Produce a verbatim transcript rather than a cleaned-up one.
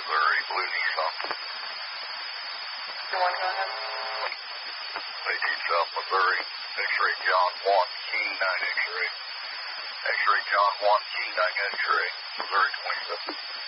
Missouri, Blue Nissan. You want to go ahead? eighteen South Missouri, X-ray John one, King nine X-ray. X-ray John one, King nine X-ray, Missouri twenty-seven.